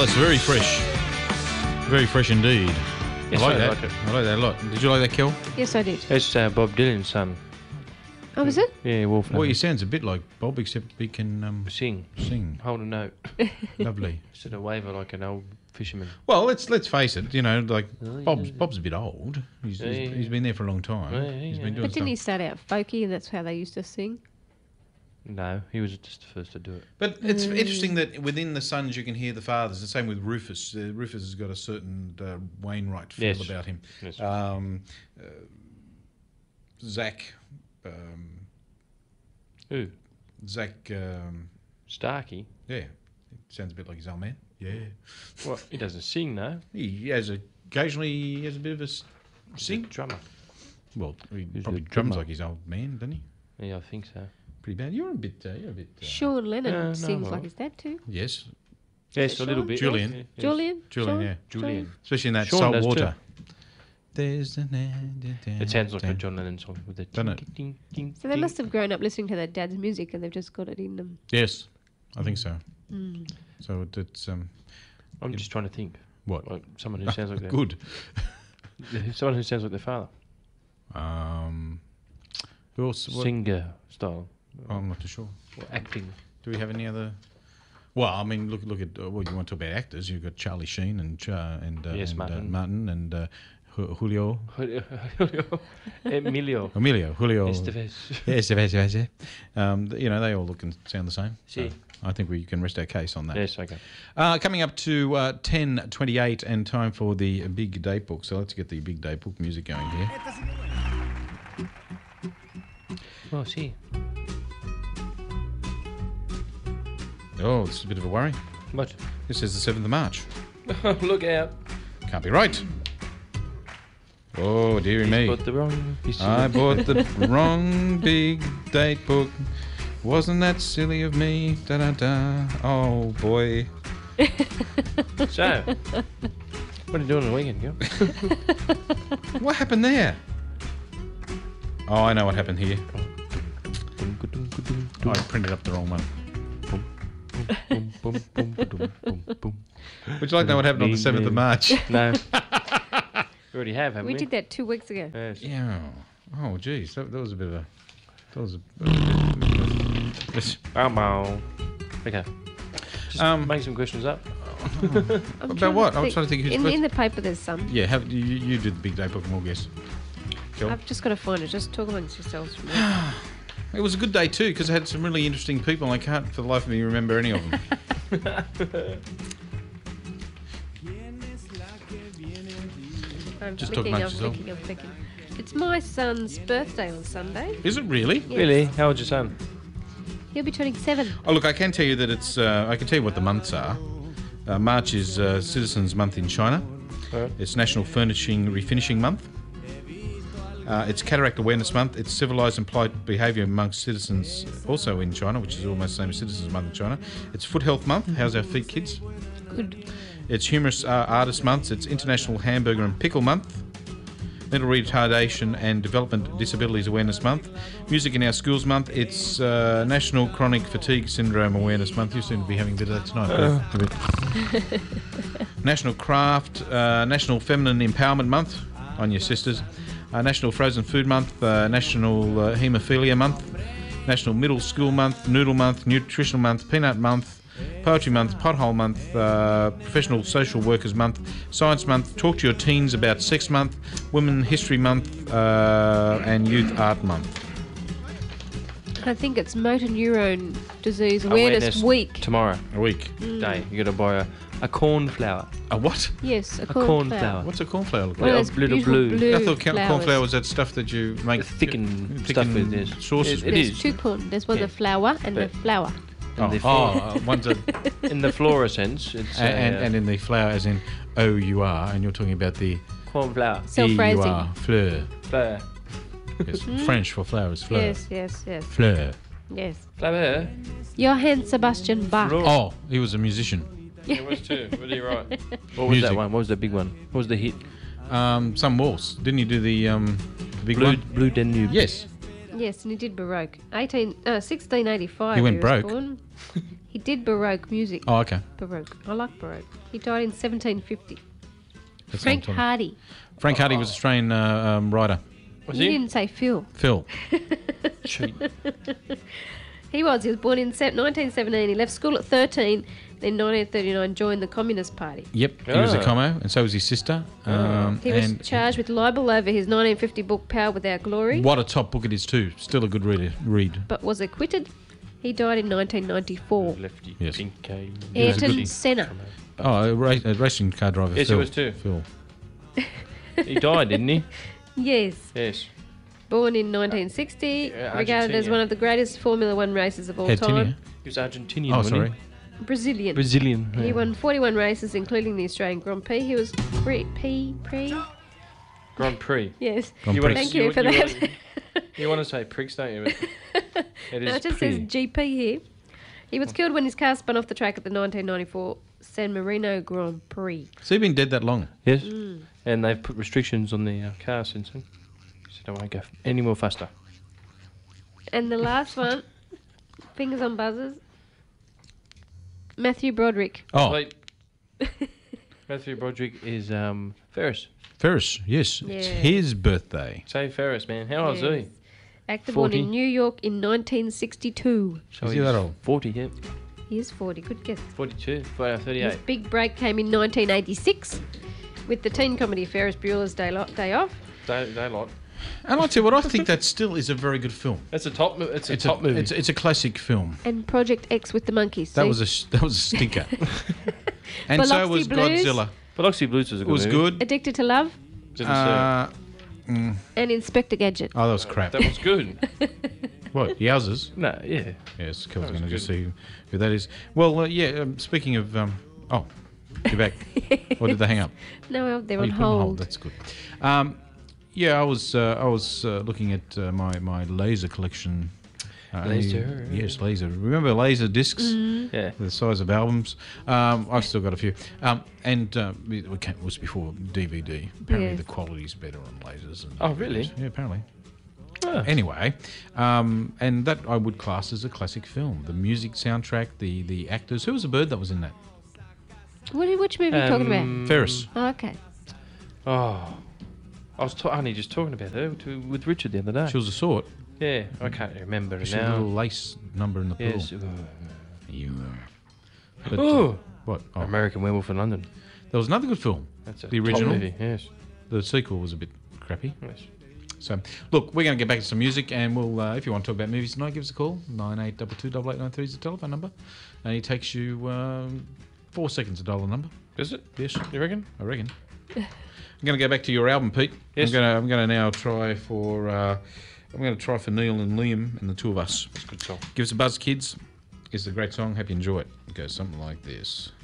Well, it's very fresh. Very fresh indeed. Yes, I like I that. like it. I like that a lot. Did you like that, Kel? Yes, I did. It's Bob Dylan's son. Oh, was it? Yeah, Wolf. Well, he sounds a bit like Bob, except he can Sing. sing. Hold a note. Lovely. Instead of waver like an old fisherman. Well, let's face it. You know, like Bob's a bit old. He's been there for a long time. Yeah, He's yeah. been doing But didn't he stuff. start out folky and that's how they used to sing? No, he was just the first to do it. But it's interesting that within the Sons you can hear the fathers. The same with Rufus. Rufus has got a certain Wainwright feel Yes. about him. Yes. Zach. Who? Zach. Starkey. Yeah, sounds a bit like his old man. Yeah. What? He doesn't sing, no. He has occasionally he has a bit of a sing. Drummer. Well, he He's probably the drums drummer. like his old man, doesn't he? Yeah, I think so. Pretty bad. You're a bit. Sean Lennon no, sings well. like his dad too. Yes, Yes, a little Sean? bit. Julian. Yes. Julian? Julian. Sean? Yeah, Julian. especially in that Sean Salt does Water. too. There's the It sounds like a John Lennon song with the Doesn't it? ding, ding, ding, So they ding. must have grown up listening to their dad's music and they've just got it in them. Yes, I think so. Mm. So it's I'm just trying to think. what? Like someone who sounds like their Good. someone who sounds like their father. Who else? What? Singer style. Oh, I'm not too sure. Or acting. Do we have any other? Well, I mean, look at. Well, you want to talk about actors? You've got Charlie Sheen and Yes, and, Martin. Martin and Julio. Emilio. Julio. Estevez. Yes. You know, they all look and sound the same. So Si. I think we can rest our case on that. Yes, okay. Coming up to 10:28 and time for the Big Date Book. So let's get the Big Date Book music going here. Well, see. Oh, it's a bit of a worry. What? This is the 7th of March. Look out. Can't be right. Oh, dearie me. Bought the wrong piece of I bought the wrong Big Date Book. Wasn't that silly of me? Da-da-da. Oh, boy. So, what are you doing on the weekend, girl? What happened there? Oh, I know what happened here. I printed up the wrong one. Would you like to know what happened on the 7th of March? No. We already have, haven't we? We did that 2 weeks ago. Yes. Yeah. Oh, geez. That was a bit of a... That was a... Okay. Just make some questions up. About what? I was trying to think who's in first. the paper there's some. Yeah, you do the Big Date Book and we'll guess. Cool. I've just got to find it. Just talk amongst yourselves from there. It was a good day too because I had some really interesting people and I can't for the life of me remember any of them. I'm Just talk thinking, amongst yourself. I'm thinking. It's my son's birthday on Sunday. Is it really? Yes. Really? How old's your son? He'll be turning 7. Oh, look, I can tell you that it's... I can tell you what the months are. March is Citizens Month in China. Alright. It's National Furnishing Refinishing Month. It's Cataract Awareness Month. It's Civilised and Polite Behaviour amongst citizens also in China, which is almost the same as Citizens Month in China. It's Foot Health Month. How's our feet, kids? Good. It's Humorous Artist Month. It's International Hamburger and Pickle Month. Mental Retardation and Development Disabilities Awareness Month. Music in Our Schools Month. It's National Chronic Fatigue Syndrome Awareness Month. You seem to be having a bit of that tonight. National Craft, National Feminine Empowerment Month on your sisters. National Frozen Food Month, National Haemophilia Month, National Middle School Month, Noodle Month, Nutritional Month, Peanut Month, Poetry Month, Pothole Month, Professional Social Workers Month, Science Month, Talk to Your Teens About Sex Month, Women History Month, and Youth Art Month. I think it's Motor Neurone Disease Awareness Week. Tomorrow. A week. Day. You got to buy a cornflower. A what? Yes, a cornflower. What's a cornflower look One of like? those Little beautiful blue. I thought flowers. cornflower was that stuff that you make Thicken stuff thicken with this. sauces It with. There's is. two corn. There's one Yeah. the flower and the But- flower. One's a... In the flora sense, it's and in the flower as in O-U-R, and you're talking about the cornflower. Self-raising. E-U-R, fleur. Flower. Yes, French for flowers, fleur. Yes, yes, yes, Fleur. yes. Flower. Johann Sebastian Bach. Flora. Oh, he was a musician. It was too. What are you right? What was Music. that one? What was the big one? What was the hit? Some waltz. Didn't he do the big Blue, one? Blue Danube. Yes. Yes, and he did Baroque. 1685. He went was broke. born. He did Baroque music. Oh, okay. Baroque. I like Baroque. He died in 1750. That's Frank what I'm talking- Hardy. Frank Hardy was Australian writer. Was You he? didn't say Phil. Phil. Cheat. He was born in 1917. He left school at 13. Then 1939 joined the Communist Party. Yep, he was a Ah. commo, and so was his sister. He was and charged with libel over his 1950 book Power Without Glory, what a top book it is too. Still a good read. but was acquitted. He died in 1994. Lefty. Yes. Pinky. was a Ayrton good- Senna. Oh, a racing car driver. Yes, Phil. he was too. Phil. He died, didn't he? Yes. Yes. Born in 1960, Yeah, regarded as Argentina. one of the greatest Formula One racers of all Had tinea. time. He was Argentinian, Oh, wasn't sorry. Brazilian. Brazilian. He yeah. won 41 races, including the Australian Grand Prix. He was pre. Grand Prix. Yes. Grand You wanna- Thank you for that. You want to say pricks, don't you? But it is No, it just says Prix. GP here. He was killed when his car spun off the track at the 1994 San Marino Grand Prix. So you've been dead that long? Yes. And they've put restrictions on the car since then. So it won't go any more faster. And the last one, fingers on buzzers, Matthew Broderick. Oh, Wait. Matthew Broderick is Ferris. Ferris, yes. Yeah. It's his birthday. Say Ferris, man. How old is he? Actor born 40. in New York in 1962. So Is he he's that old? 40, yeah. He is 40, good guess. 42, 38. His big break came in 1986 with the teen comedy Ferris Bueller's Day Off. Daylight. And I'll tell you what, I think that still is a very good film. That's a top. It's a top movie. It's a classic film. And Project X with the monkeys. That see? was a stinker. And so Biloxi was Blues. Godzilla. Biloxi Blues was a It good was movie. good. Addicted to Love Didn't and Inspector Gadget. Oh, that was see crap. it. That was good. What? Yowzers? No, yeah. Yes, Kel's was going to just good. see who that is. Well, yeah. Speaking of, oh, you're back. Or did they hang up? No, they're Oh, on you put them hold. That's good. Yeah, I was looking at my laser collection. Laser. Yes, laser. Remember laser discs? Yeah. The size of albums. I've still got a few. It was before DVD. Apparently Yes. the quality's better on lasers. And Oh, really? Yeah, apparently. Ah. Anyway, and that I would class as a classic film. The music, soundtrack, the actors. Who was the bird that was in that? Which movie are you talking about? Ferris. Oh, okay. Oh. I was only just talking about her with Richard the other day. She was a sort. Yeah, I can't remember her She had a now. little lace number in the pool. Yes. You, but, Oh, what? Oh, American Werewolf in London. there was another good film. That's a The top original? movie, yes. The sequel was a bit crappy. Yes. So, look, we're going to get back to some music, and we'll, if you want to talk about movies tonight, give us a call. 98228893 is the telephone number, and it takes you 4 seconds to dial the number. Is it? Yes, You reckon? I reckon. I'm going to go back to your album, Pete. Yes. I'm going to now try for Neil and Liam and the two of us. It's a good song. Give us a buzz, kids. It's a great song. Hope you enjoy it. It goes something like this.